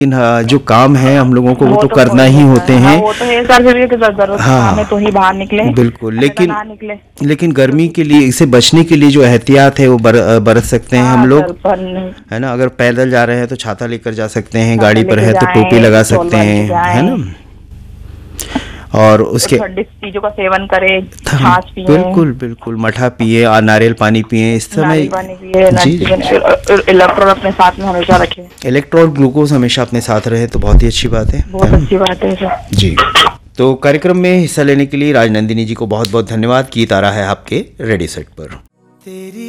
जो काम है हम लोगों को वो तो करना ही होते हैं। वो तो है सर, फिर भी जरूरत हाँ में तो ही बाहर निकले, बिल्कुल। ना निकले। लेकिन गर्मी के लिए, इससे बचने के लिए जो एहतियात है वो बरत सकते हैं हम लोग, है ना। अगर पैदल जा रहे हैं तो छाता लेकर जा सकते हैं, गाड़ी पर है तो टोपी लगा सकते हैं, है ना। और उसके ठंडी चीजों का सेवन करें, छाछ पिए, बिल्कुल बिल्कुल, मठा पिए, नारियल पानी पिए इस समय। जी इलेक्ट्रोल अपने साथ में हमेशा रखें। इलेक्ट्रोल ग्लूकोज हमेशा अपने साथ रहे तो बहुत ही अच्छी बात है, बहुत अच्छी बात है सर जी। तो कार्यक्रम में हिस्सा लेने के लिए राजनंदिनी जी को बहुत बहुत धन्यवाद। गीत आ रहा है आपके रेडियो सेट पर।